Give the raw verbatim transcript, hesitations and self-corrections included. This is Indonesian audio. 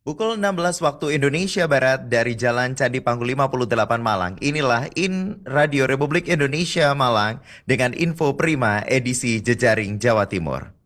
Pukul enam belas waktu Indonesia Barat dari Jalan Candi Panggung lima puluh delapan Malang. Inilah In Radio Republik Indonesia Malang dengan info prima edisi Jejaring Jawa Timur.